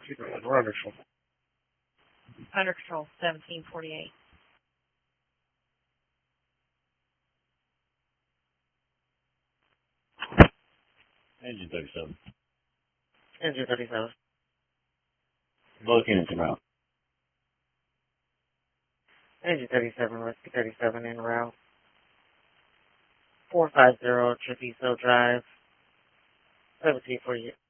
We're under control. Under control, 1748. Engine 37. Engine 37. Both units en route. Engine 37, Whiskey 37 en route. 450 Treviso Drive. 1748.